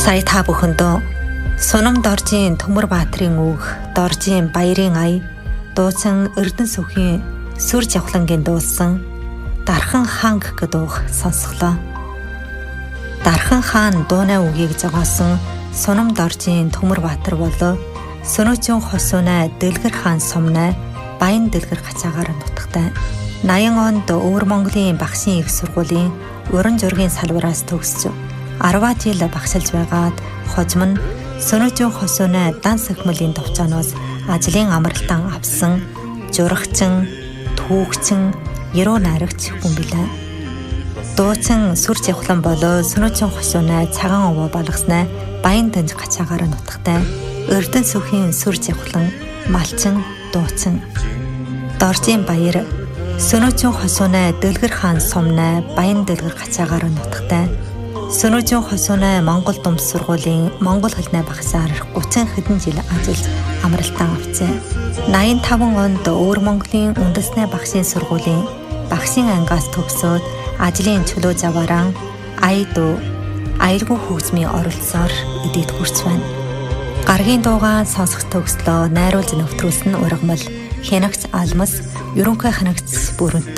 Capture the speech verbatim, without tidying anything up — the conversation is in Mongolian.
Сая та бүхэндөө Сунам Доржийн Төмөр Баатрын үг, Доржийн Баярын ая, дуусан Эрдэнэ сүхийн Сүр Жавхлангийн дуулсан Дархан хаан гэх дууг сонсголоо. Дархан хаан дуунай үгийг зогоосон Сунам Доржийн Төмөр Баатар болоо Сөнөөчийн хосуунай Дэлгэр хаан сумнай Баян Дэлгэр гацаагаар нутагтай. наян онд Өвөр Монголын багшийн их сургуулийн уран зургийн салбараас төгсөж арваа жил багшилж байгаад хожим нь Сөнөөчийн хосуунай дан сахимлын товчооноос ажлын амралтан авсан журагчин, түүхчин, яруу найрагч хүн билээ. Дуучин Сүр Жавхлан болоо Сөнөөчийн хосуунай цагаан овоо болгосноо Баян Дэнж гацаагаар нутагтай. Эрдэнэ сүхийн Сүр Жавхлан, малчин, дуучин. Доржийн Баяр Сөнөөчийн хосуунай Дэлгэр хаан сумнай Баян Дэлгэр гацаагаар нутагтай. Сөнөөчийн хосуунай Монгол Думс сургуулийн монгол хэлний багшаар гучин хэдэн жил ажиллаж амралтан авчээ. наян таван онд Өвөр Монголын үндэсний багшийн сургуулийн багшийн ангиас төгсөөд ажлын чөлөө заваараа аяд аялагүй хөгжмийн оролцоор эдийд хүрч байна. Гаргийн дуугаа сонсох төгслөө найруулж нэвтрүүлсэн ургамал хянагч Алмас ерөнхий хянагч бүрэнт